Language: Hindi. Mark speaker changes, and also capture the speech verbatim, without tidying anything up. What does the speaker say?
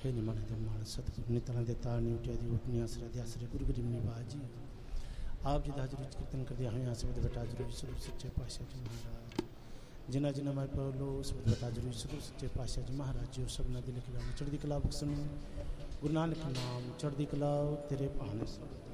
Speaker 1: कई निमाने दे माल सतगुरु नितला दे तार नी उठिया दी उठनी आसरा दे आसरे गुरु गरीब निवाजी आप जी हाजिर कीर्तन कर दिया हमें आसरे बेटा जरूर स्वरूप सच्चे पातशाह जी महाराज जिना जिना मैं पर लो उस बेटा जरूर स्वरूप सच्चे पातशाह जी महाराज जी सब ना दिल की चढ़दी कला बख्शनु गुरु नानक नाम चढ़दी कला तेरे पाने